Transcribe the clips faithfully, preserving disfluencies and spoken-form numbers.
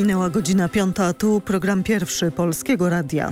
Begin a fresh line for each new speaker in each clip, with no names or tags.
Minęła godzina piąta, tu program pierwszy Polskiego Radia.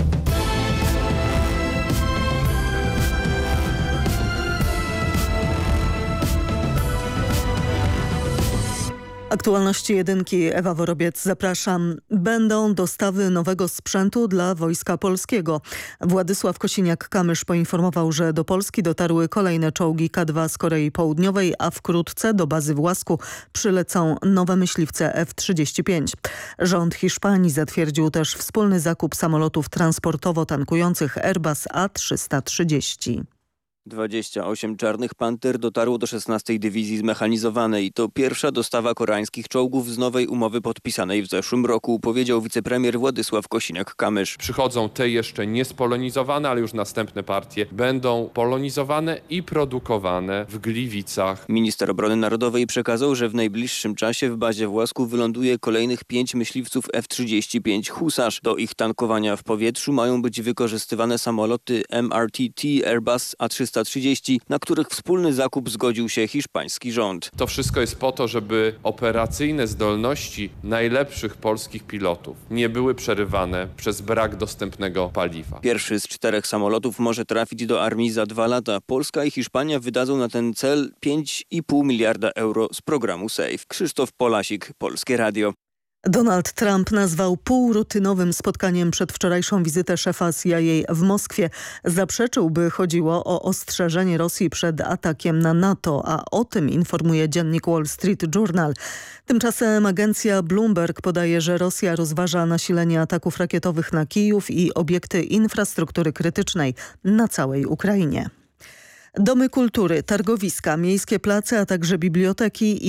Aktualności jedynki, Ewa Worobiec, zapraszam. Będą dostawy nowego sprzętu dla Wojska Polskiego. Władysław Kosiniak-Kamysz poinformował, że do Polski dotarły kolejne czołgi K dwa z Korei Południowej, a wkrótce do bazy w Łasku przylecą nowe myśliwce F trzydzieści pięć. Rząd Hiszpanii zatwierdził też wspólny zakup samolotów transportowo-tankujących Airbus A trzysta trzydzieści.
dwadzieścia osiem Czarnych Panter dotarło do szesnastej Dywizji Zmechanizowanej. To pierwsza dostawa koreańskich czołgów z nowej umowy podpisanej w zeszłym roku, powiedział wicepremier Władysław Kosiniak-Kamysz.
Przychodzą te jeszcze niespolonizowane, ale już następne partie będą polonizowane i produkowane w Gliwicach.
Minister Obrony Narodowej przekazał, że w najbliższym czasie w bazie w Łasku wyląduje kolejnych pięć myśliwców F trzydzieści pięć Husarz. Do ich tankowania w powietrzu mają być wykorzystywane samoloty M R T T Airbus A trzysta trzydzieści, na których wspólny zakup zgodził się hiszpański rząd.
To wszystko jest po to, żeby operacyjne zdolności najlepszych polskich pilotów nie były przerywane przez brak dostępnego paliwa.
Pierwszy z czterech samolotów może trafić do armii za dwa lata. Polska i Hiszpania wydadzą na ten cel pięć i pół miliarda euro z programu SAFE. Krzysztof Polasik, Polskie Radio.
Donald Trump nazwał półrutynowym spotkaniem przedwczorajszą wizytę szefa C I A w Moskwie. Zaprzeczył, by chodziło o ostrzeżenie Rosji przed atakiem na NATO, a o tym informuje dziennik Wall Street Journal. Tymczasem agencja Bloomberg podaje, że Rosja rozważa nasilenie ataków rakietowych na Kijów i obiekty infrastruktury krytycznej na całej Ukrainie. Domy kultury, targowiska, miejskie place, a także biblioteki i